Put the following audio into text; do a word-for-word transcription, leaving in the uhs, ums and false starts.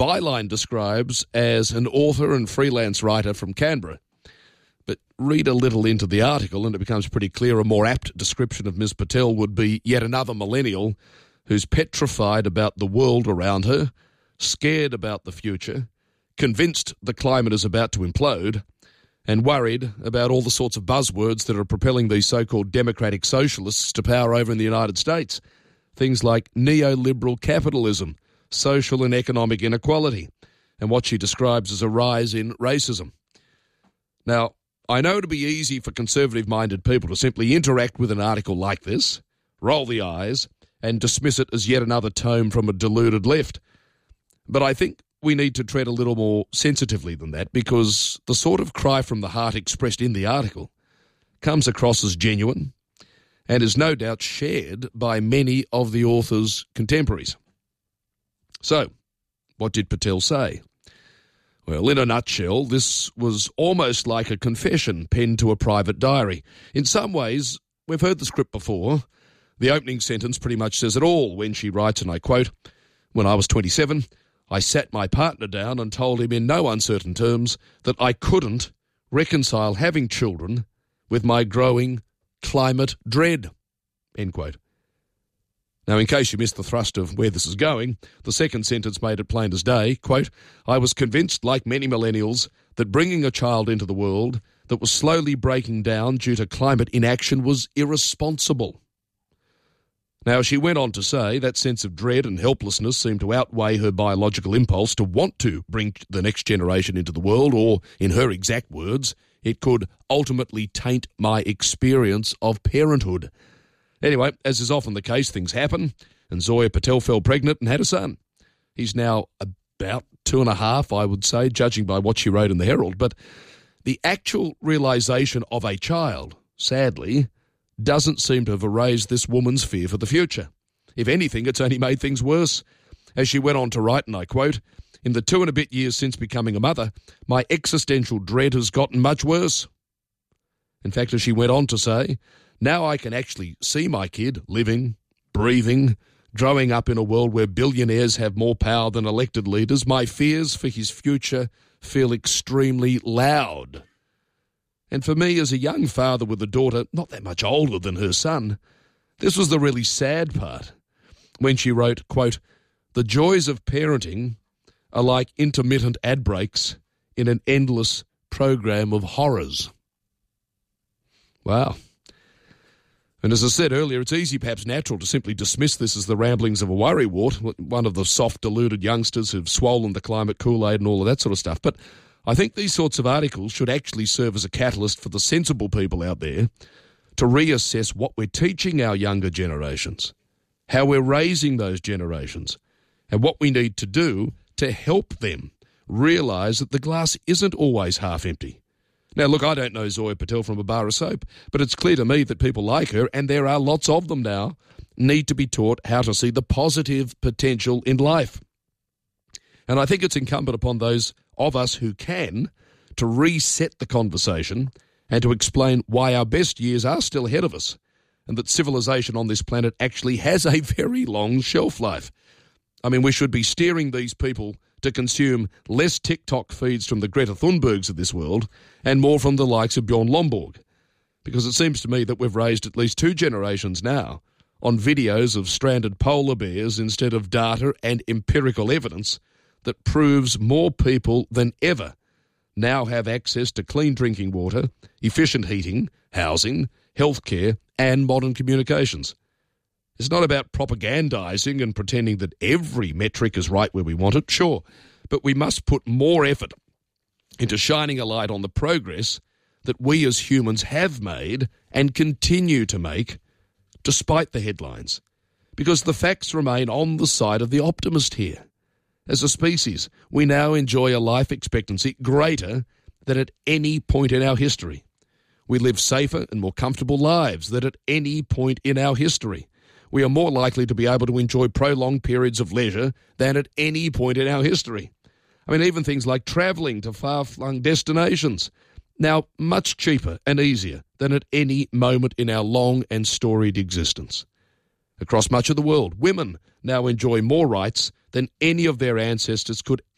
byline describes as an author and freelance writer from Canberra. But read a little into the article and it becomes pretty clear a more apt description of Miz Patel would be yet another millennial who's petrified about the world around her, scared about the future, convinced the climate is about to implode, and worried about all the sorts of buzzwords that are propelling these so-called democratic socialists to power over in the United States. Things like neoliberal capitalism, social and economic inequality, and what she describes as a rise in racism. Now, I know it'd be easy for conservative-minded people to simply interact with an article like this, roll the eyes, and dismiss it as yet another tome from a deluded left. But I think we need to tread a little more sensitively than that, because the sort of cry from the heart expressed in the article comes across as genuine and is no doubt shared by many of the author's contemporaries. So, what did Patel say? Well, in a nutshell, this was almost like a confession penned to a private diary. In some ways, we've heard the script before. The opening sentence pretty much says it all when she writes, and I quote, "When I was twenty-seven, I sat my partner down and told him in no uncertain terms that I couldn't reconcile having children with my growing climate dread." End quote. Now, in case you missed the thrust of where this is going, the second sentence made it plain as day, quote, "I was convinced, like many millennials, that bringing a child into the world that was slowly breaking down due to climate inaction was irresponsible." Now, she went on to say that sense of dread and helplessness seemed to outweigh her biological impulse to want to bring the next generation into the world, or, in her exact words, it could ultimately taint my experience of parenthood. Anyway, as is often the case, things happen, and Zoya Patel fell pregnant and had a son. He's now about two and a half, I would say, judging by what she wrote in the Herald. But the actual realisation of a child, sadly, doesn't seem to have erased this woman's fear for the future. If anything, it's only made things worse. As she went on to write, and I quote, "In the two and a bit years since becoming a mother, my existential dread has gotten much worse." In fact, as she went on to say, "Now I can actually see my kid living, breathing, growing up in a world where billionaires have more power than elected leaders. My fears for his future feel extremely loud." And for me, as a young father with a daughter not that much older than her son, this was the really sad part. When she wrote, quote, "The joys of parenting are like intermittent ad breaks in an endless program of horrors." Wow. And as I said earlier, it's easy, perhaps natural, to simply dismiss this as the ramblings of a worrywart, one of the soft, deluded youngsters who've swollen the climate Kool-Aid and all of that sort of stuff. But I think these sorts of articles should actually serve as a catalyst for the sensible people out there to reassess what we're teaching our younger generations, how we're raising those generations, and what we need to do to help them realise that the glass isn't always half empty. Now, look, I don't know Zoya Patel from a bar of soap, but it's clear to me that people like her, and there are lots of them now, need to be taught how to see the positive potential in life. And I think it's incumbent upon those of us who can to reset the conversation and to explain why our best years are still ahead of us, and that civilization on this planet actually has a very long shelf life. I mean, we should be steering these people to consume less TikTok feeds from the Greta Thunbergs of this world and more from the likes of Bjorn Lomborg, because it seems to me that we've raised at least two generations now on videos of stranded polar bears instead of data and empirical evidence that proves more people than ever now have access to clean drinking water, efficient heating, housing, healthcare, and modern communications. It's not about propagandising and pretending that every metric is right where we want it, sure, but we must put more effort into shining a light on the progress that we as humans have made and continue to make despite the headlines, because the facts remain on the side of the optimist here. As a species, we now enjoy a life expectancy greater than at any point in our history. We live safer and more comfortable lives than at any point in our history. We are more likely to be able to enjoy prolonged periods of leisure than at any point in our history. I mean, even things like travelling to far-flung destinations, now much cheaper and easier than at any moment in our long and storied existence. Across much of the world, women now enjoy more rights than any of their ancestors could